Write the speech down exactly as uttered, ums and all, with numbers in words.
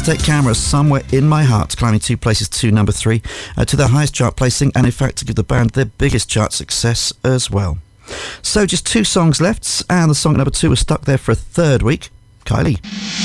State Camera somewhere in my heart, climbing two places to number three, uh, to their highest chart placing, and in fact to give the band their biggest chart success as well. So just two songs left, and the song number two was stuck there for a third week. Kylie.